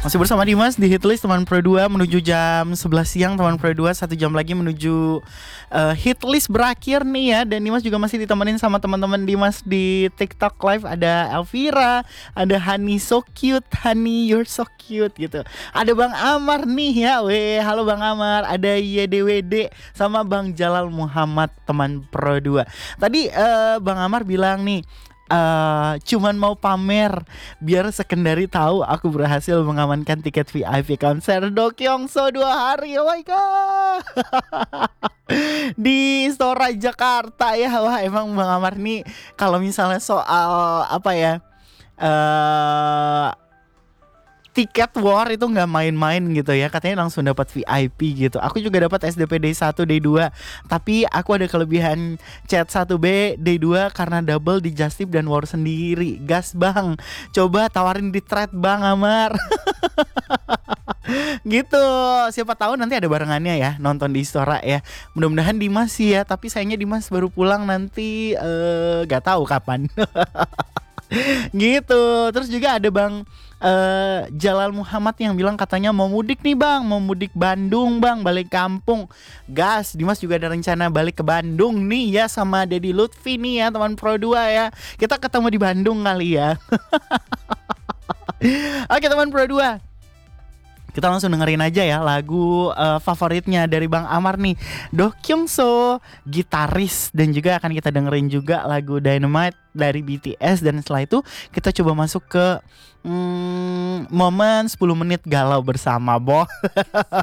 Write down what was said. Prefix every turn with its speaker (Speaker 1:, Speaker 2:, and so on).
Speaker 1: Masih bersama Dimas di Hitlist teman Pro 2 menuju jam 11 siang teman Pro 2, 1 jam lagi menuju Hitlist berakhir nih ya. Dan Dimas juga masih ditemenin sama teman-teman Dimas di TikTok Live. Ada Elvira, ada Hani so cute, Hani you're so cute gitu. Ada Bang Amar nih ya, halo Bang Amar. Ada YDWD sama Bang Jalal Muhammad teman Pro 2. Tadi Bang Amar bilang nih, cuman mau pamer biar sekendari tahu aku berhasil mengamankan tiket VIP konser Do Kyungsoo 2 hari. Oh my god. Di Istora Jakarta ya. Wah, emang Bang Amar nih kalau misalnya soal apa ya, tiket war itu nggak main-main gitu ya. Katanya langsung dapat VIP gitu. Aku juga dapat SDP D1, D2. Tapi aku ada kelebihan chat 1B, D2 karena double di Just Tip dan war sendiri. Gas bang, coba tawarin di thread Bang Amar. Gitu. Siapa tahu nanti ada barengannya ya, nonton di Istora ya. Mudah-mudahan Dimas sih ya. Tapi sayangnya Dimas baru pulang nanti gak tahu kapan. Gitu. Terus juga ada Bang Jalal Muhammad yang bilang katanya mau mudik nih bang, mau mudik Bandung bang, balik kampung. Gas, Dimas juga ada rencana balik ke Bandung nih ya sama Dedi Lutfi nih ya teman Pro 2 ya. Kita ketemu di Bandung kali ya. Oke teman Pro 2, kita langsung dengerin aja ya lagu favoritnya dari Bang Amar nih, Do Kyungsoo, gitaris. Dan juga akan kita dengerin juga lagu Dynamite dari BTS. Dan setelah itu kita coba masuk ke momen 10 menit galau bersama Bo.